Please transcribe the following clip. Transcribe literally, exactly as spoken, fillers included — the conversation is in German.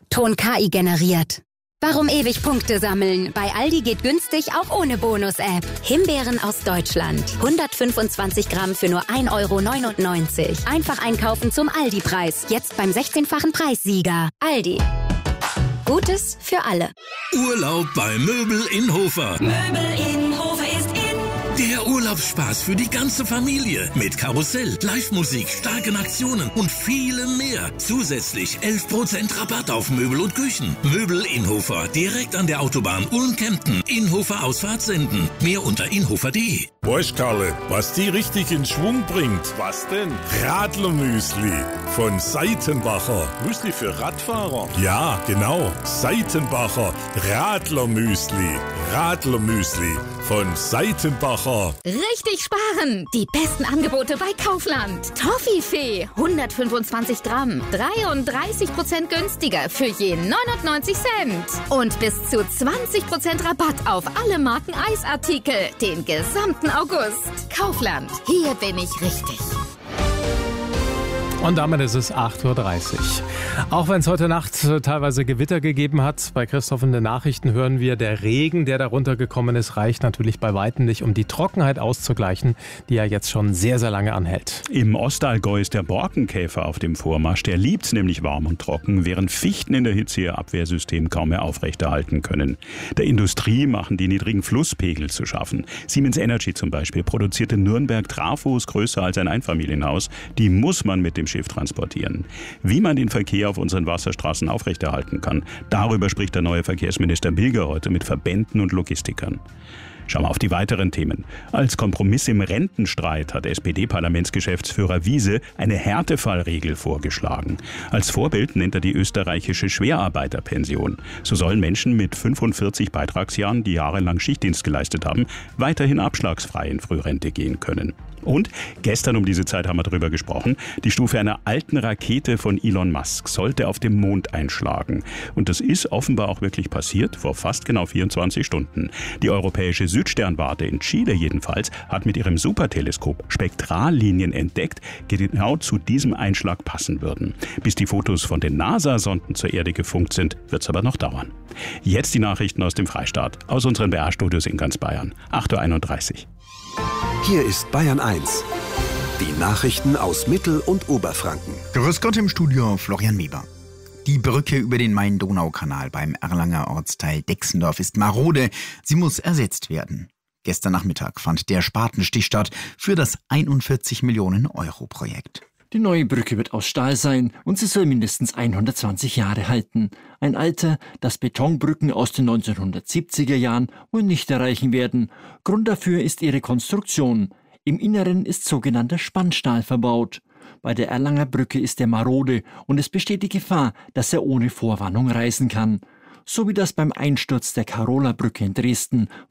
Ton-K I generiert. Warum ewig Punkte sammeln? Bei Aldi geht günstig auch ohne Bonus-App. Himbeeren aus Deutschland. hundertfünfundzwanzig Gramm für nur ein Euro neunundneunzig. Einfach einkaufen zum Aldi-Preis. Jetzt beim sechzehnfachen Preissieger. Aldi. Gutes für alle. Urlaub bei Möbel in Hofer. Möbel in Hofer ist in. Der Urlaubsspaß für die ganze Familie. Mit Karussell, Live-Musik, starken Aktionen und vielem mehr. Zusätzlich elf Prozent Rabatt auf Möbel und Küchen. Möbel in Hofer. Direkt an der Autobahn Ulm-Kempten. Inhofer Ausfahrt senden. Mehr unter inhofer punkt de. Weißt Karle, was die richtig in Schwung bringt? Was denn? Radlermüsli von Seitenbacher. Müsli für Radfahrer? Ja, genau. Seitenbacher Radlermüsli. Radlermüsli von Seitenbacher. Richtig sparen! Die besten Angebote bei Kaufland. Toffifee, hundertfünfundzwanzig Gramm, dreiunddreißig Prozent günstiger für je neunundneunzig Cent. Und bis zu zwanzig Prozent Rabatt auf alle Marken Eisartikel den gesamten August. Kaufland, hier bin ich richtig. Und damit ist es acht Uhr dreißig. Auch wenn es heute Nacht teilweise Gewitter gegeben hat, bei Christoph in den Nachrichten hören wir, der Regen, der darunter gekommen ist, reicht natürlich bei weitem nicht, um die Trockenheit auszugleichen, die ja jetzt schon sehr, sehr lange anhält. Im Ostallgäu ist der Borkenkäfer auf dem Vormarsch. Der liebt's nämlich warm und trocken, während Fichten in der Hitze ihr Abwehrsystem kaum mehr aufrechterhalten können. Der Industrie machen die niedrigen Flusspegel zu schaffen. Siemens Energy zum Beispiel produziert in Nürnberg Trafos größer als ein Einfamilienhaus. Die muss man mit dem Schiff transportieren. Wie man den Verkehr auf unseren Wasserstraßen aufrechterhalten kann, darüber spricht der neue Verkehrsminister Bilger heute mit Verbänden und Logistikern. Schauen wir auf die weiteren Themen. Als Kompromiss im Rentenstreit hat S P D-Parlamentsgeschäftsführer Wiese eine Härtefallregel vorgeschlagen. Als Vorbild nennt er die österreichische Schwerarbeiterpension. So sollen Menschen mit fünfundvierzig Beitragsjahren, die jahrelang Schichtdienst geleistet haben, weiterhin abschlagsfrei in Frührente gehen können. Und gestern um diese Zeit haben wir darüber gesprochen, die Stufe einer alten Rakete von Elon Musk sollte auf dem Mond einschlagen. Und das ist offenbar auch wirklich passiert, vor fast genau vierundzwanzig Stunden. Die europäische Südsternwarte in Chile jedenfalls hat mit ihrem Superteleskop Spektrallinien entdeckt, die genau zu diesem Einschlag passen würden. Bis die Fotos von den NASA-Sonden zur Erde gefunkt sind, wird es aber noch dauern. Jetzt die Nachrichten aus dem Freistaat, aus unseren B R-Studios in ganz Bayern. acht Uhr einunddreißig. Hier ist Bayern eins. Die Nachrichten aus Mittel- und Oberfranken. Grüß Gott im Studio, Florian Weber. Die Brücke über den Main-Donau-Kanal beim Erlanger Ortsteil Dexendorf ist marode. Sie muss ersetzt werden. Gestern Nachmittag fand der Spatenstich statt für das einundvierzig Millionen Euro Projekt. Die neue Brücke wird aus Stahl sein und sie soll mindestens hundertzwanzig Jahre halten. Ein Alter, das Betonbrücken aus den neunzehnhundertsiebziger Jahren wohl nicht erreichen werden. Grund dafür ist ihre Konstruktion. Im Inneren ist sogenannter Spannstahl verbaut. Bei der Erlanger Brücke ist er marode und es besteht die Gefahr, dass er ohne Vorwarnung reißen kann. So wie das beim Einsturz der Karola Brücke in Dresden